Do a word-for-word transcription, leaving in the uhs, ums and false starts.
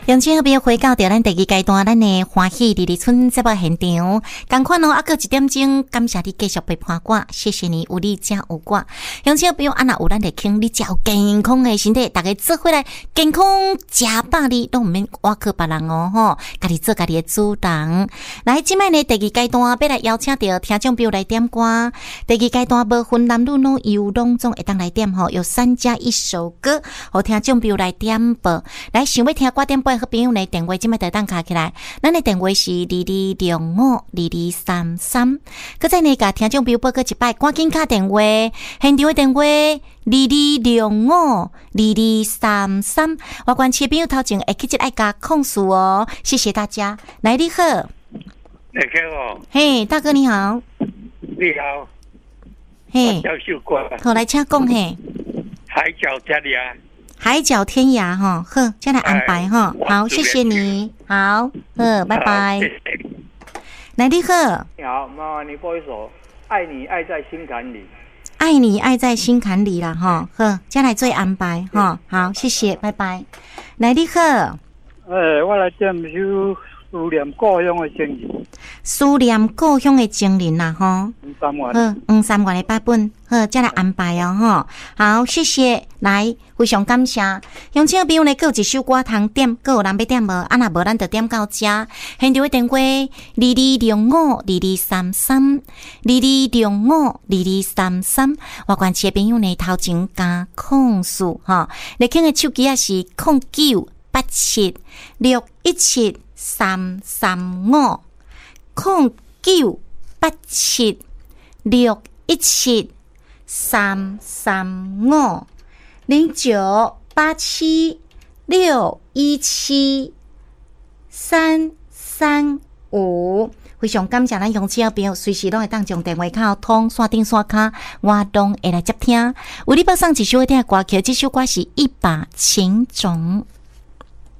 乡亲朋友回到到咱第二阶段，咱的欢喜二二村节目现场，同款哦，还阁一点钟，感谢你继续陪伴我，谢谢你有你才有我。乡亲朋友，啊若有咱来听，你才有健康的身体，大家做伙来健康吃饱哩，都毋免挖靠别人哦吼，家己做家己的主人。来，即摆呢第二阶段要来邀请到听众朋友来点歌，第二阶段无分男女老幼拢总会当来点吼，有三加一首歌，互听众朋友来点播。来，想要听歌点播。好朋友呢，电话即摆就当卡起来，咱的电话是二二六五二二三三。搁再呢，甲听众朋友报过一摆，赶紧卡电话，现场的电话二二六五二二三三。我关切朋友头前会记得爱加控诉哦，谢谢大家。来，你好， 你好， 嘿，大哥你好， 你好， 嘿， 叫秀光， 好来请讲嘿， 海角天涯。 海角天涯哈，呵，再来安排哈，好，谢谢你，好，呃，拜拜。来，你好， 你好，妈妈，你播一首《爱你爱在心坎里》。 爱你爱在心坎里啦哈，呵，再来做安排哈，好，谢谢，拜拜。来，你好， 诶，我来点首思念故乡的情人。 思念故乡的情人啦哈， 黄三元， 好，黄三元的版本，好，再来安排哦哈，好，谢谢，来，非常感谢。乡亲朋友呢，还有一首歌通点，还有人要点无？啊，若无咱就点到这。现场的电话二二六五二二三三，二二六五二二三三。我关切朋友呢，头前加控诉哈，你听的手机也是控九八七六一七三三五，控九八七六一七三三五。零九八七六一七三三五，非常感谢咱乡亲朋友，随时拢会当将电话卡通线顶线卡，我拢会来接听。为你播送一首好听的歌曲，这首歌是《一把情种》。